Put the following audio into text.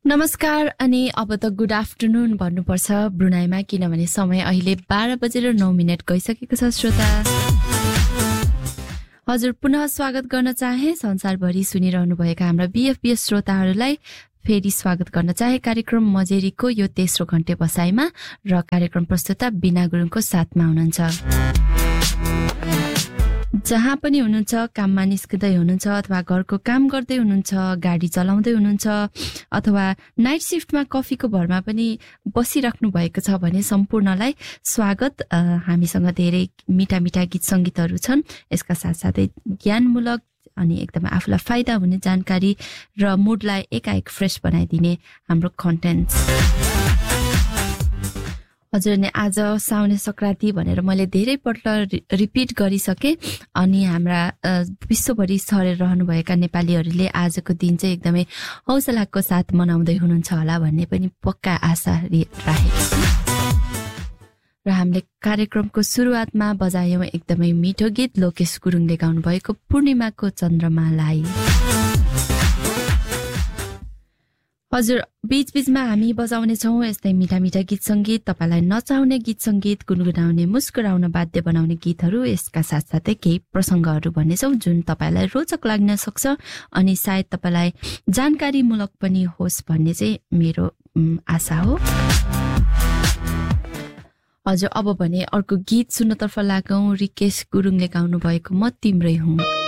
नमस्कार अनि अब त गुड आफ्टरनुन भन्नुपर्छ ब्रुनाईमा, किनभने समय अहिले 12:09 गइसकेको छ। श्रोता हजुर पुनः स्वागत गर्न चाहे संसारभरि सुनिरहनुभएका हाम्रा बीएफपीएस श्रोताहरूलाई फेरि स्वागत गर्न चाहे कार्यक्रम मजेरीको यो तेस्रो घण्टे बसाइमा, र कार्यक्रम प्रस्तुता बिना गुरुङको साथमा हुनुहुन्छ। जहाँ पनि हुनुहुन्छ, काममा निस्किँदै हुनुहुन्छ अथवा घरको काम गर्दै हुनुहुन्छ, गाडी चलाउँदै हुनुहुन्छ अथवा नाइट शिफ्टमा कफीको भरमा पनि बसिराख्नु भएको छ भने सम्पूर्णलाई स्वागत। हामीसँग धेरै मिठा मिठा गीत सङ्गीतहरू छन्, यसका साथसाथै ज्ञानमूलक अनि एकदमै आफूलाई फाइदा हुने जानकारी र मुडलाई एकाएक फ्रेस बनाइदिने हाम्रो कन्टेन्ट्स। हजुर नि आज साउने संक्रान्ति भनेर मैले धेरै पल्ट रिपिट गरिसकेँ, अनि हाम्रा विश्वभरि छरेर रहनुभएका नेपालीहरूले आजको दिन चाहिँ एकदमै हौसलाको साथ मनाउँदै हुनुहुन्छ होला भन्ने पनि पक्का आशा राखेको छु। र हामीले कार्यक्रमको सुरुवातमा बजायौँ एकदमै मिठो गीत लोकेश गुरुङले गाउनु भएको पूर्णिमाको चन्द्रमालाई। हजुर बीचबीचमा हामी बजाउने छौँ यस्तै मिठा मिठा गीत सङ्गीत, तपाईँलाई नचाउने गीत सङ्गीत, गुनगुनाउने मुस्कुराउन बाध्य बनाउने गीतहरू, यसका साथसाथै केही प्रसङ्गहरू भन्नेछौँ जुन तपाईँलाई रोचक लाग्न सक्छ अनि सायद तपाईँलाई जानकारीमूलक पनि होस् भन्ने चाहिँ मेरो आशा हो। हजुर अब भने अर्को गीत सुन्नतर्फ लागौँ। रिकेश गुरुङले गाउनु भएको म तिम्रै हुँ।